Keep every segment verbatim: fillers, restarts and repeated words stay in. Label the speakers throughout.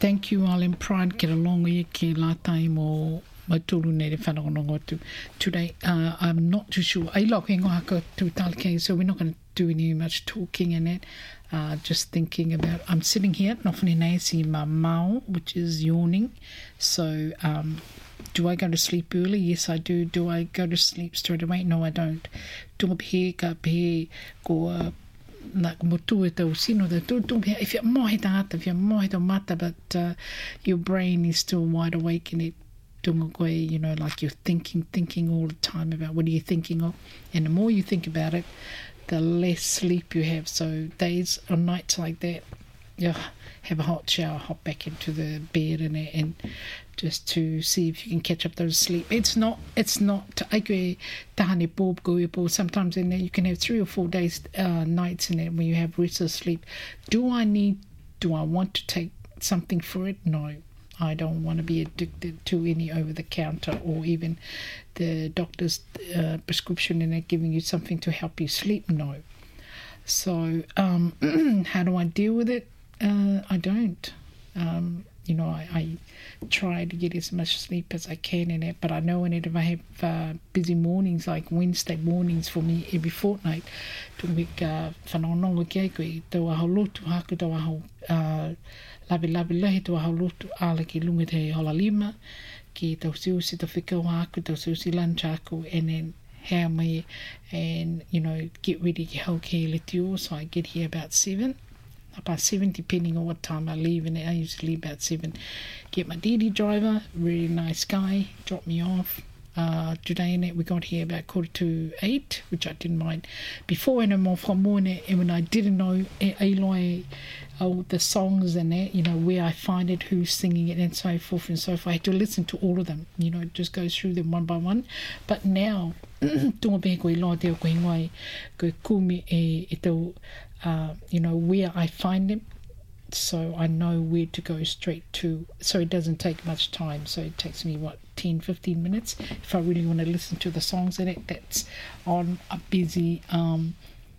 Speaker 1: Thank you, Alan Pride. Get along with you, ki la time or matulu ne re whanongongo tu. Today, uh, I'm not too sure. Ai lau ke ingoa haka tu tālake, so we're not going to do any much talking in it. Uh, just thinking about, I'm sitting here, nofani nei si ma mao, which is yawning. So, um, do I go to sleep early? Yes, I do. Do I go to sleep straight away? No, I don't. Tunga pihe ka pihe ko uh, na motu e tau sino te tu tu if you're mohe tangata, if you're mohe tau mata, but uh, your brain is still wide awake and it tunga koe, you know, like you're thinking, thinking all the time about what are you thinking of, and the more you think about it, the less sleep you have. So days or nights like that, yeah, have a hot shower, hop back into the bed and and just to see if you can catch up those sleep. It's not, it's not, aikoe tahane pōp koe pō, sometimes in there you can have three or four days, uh, nights in it when you have restless sleep. Do I need, do I want to take something for it? No. I don't want to be addicted to any over-the-counter or even the doctor's uh, prescription and it giving you something to help you sleep. No. So um, how do I deal with it? Uh, I don't. Um, you know, I, I try to get as much sleep as I can in it, but I know in it if I have uh, busy mornings, like Wednesday mornings for me every fortnight, to make whanononga kia koe, tau aho lotu haku, tau aho uh, labi labi lahi, tau aho lotu ala ki lunga te hola lima, ki tau siusi tau whikau haku, tau siusi lunch haku, and then how me, and, you know, get ready ki hau ke le tio, so I get here about seven. About seven, depending on what time I leave, and I usually leave about seven. Get my D D driver, really nice guy, drop me off. Uh, today in it, we got here about quarter to eight, which I didn't mind. Before, and more from morning, and when I didn't know Eloy, oh, the songs and that, you know, where I find it, who's singing it, and so forth and so forth. I had to listen to all of them, you know, just go through them one by one. But now, tonga pehe koe loa teo koe ngoi, koe kumi e, e tau, Uh, you know, where I find them, so I know where to go straight to, so it doesn't take much time. So it takes me, what, ten, fifteen minutes if I really want to listen to the songs in it that's on a busy um,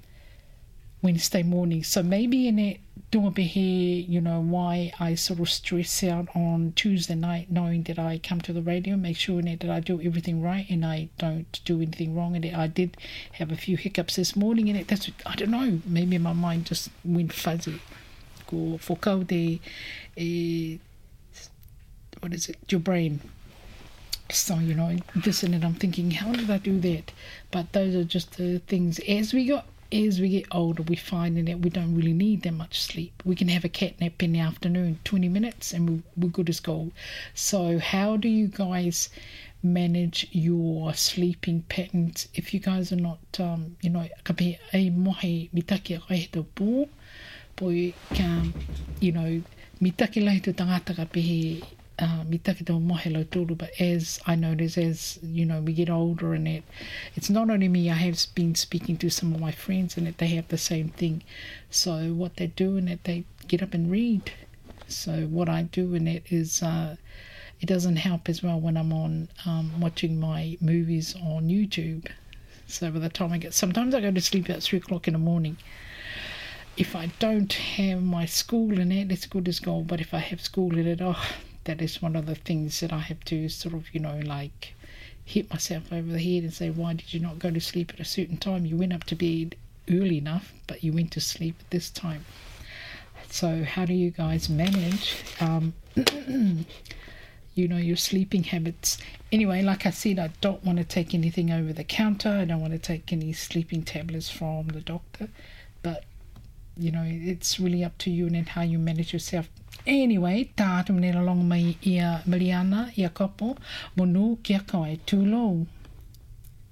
Speaker 1: Wednesday morning. So maybe in it, here, you know, why I sort of stress out on Tuesday night knowing that I come to the radio, make sure in it that I do everything right and I don't do anything wrong in it. I did have a few hiccups this morning in it. That's, I don't know, maybe my mind just went fuzzy. Ko whakau te, eh, what is it, your brain. So, you know, this and it, I'm thinking, how did I do that? But those are just the things. As we got As we get older, we find that we don't really need that much sleep. We can have a cat nap in the afternoon, twenty minutes, and we're, we're good as gold. So how do you guys manage your sleeping patterns if you guys are not, um, you know, ka pe ai mohe mitaki a kai tau pō, poi ka, you know, mitaki lai tu tangata ka pehe, Uh, mi take tau mohe lau tōru, but as I notice, as you know, we get older and it, it's not only me, I have been speaking to some of my friends and that they have the same thing. So what they do in it, they get up and read. So what I do in it is, uh, it doesn't help as well when I'm on um, watching my movies on YouTube. So by the time I get, sometimes I go to sleep at three o'clock in the morning. If I don't have my school in it, it's good as gold, but if I have school in it, oh, that is one of the things that I have to sort of, you know, like hit myself over the head and say, why did you not go to sleep at a certain time? You went up to bed early enough, but you went to sleep at this time. So how do you guys manage, um, you know, your sleeping habits? Anyway, like I said, I don't want to take anything over the counter. I don't want to take any sleeping tablets from the doctor. But, you know, it's really up to you and then how you manage yourself. Anyway, tātum nera long mai ia Mariana, ia kopo, monu kia koe tūlou.